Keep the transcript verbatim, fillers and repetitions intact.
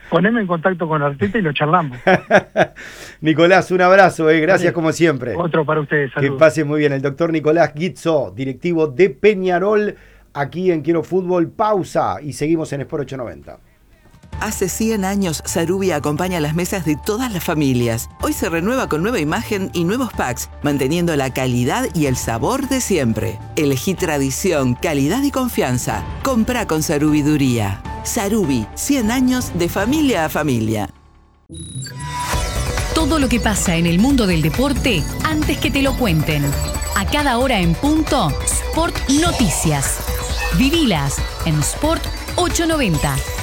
poneme en contacto con Arteta y lo charlamos. Nicolás, un abrazo, eh. Gracias Vale. como siempre. Otro para ustedes, saludos. Que pase muy bien. El doctor Nicolás Guizzo, directivo de Peñarol, aquí en Quiero Fútbol. Pausa y seguimos en Sport ochocientos noventa. Hace cien años, Sarubia acompaña las mesas de todas las familias. Hoy se renueva con nueva imagen y nuevos packs, manteniendo la calidad y el sabor de siempre. Elegí tradición, calidad y confianza. Comprá con Sarubiduría. Sarubi, cien años de familia a familia. Todo lo que pasa en el mundo del deporte antes que te lo cuenten. A cada hora en punto, Sport Noticias. Vivilas en Sport ochocientos noventa.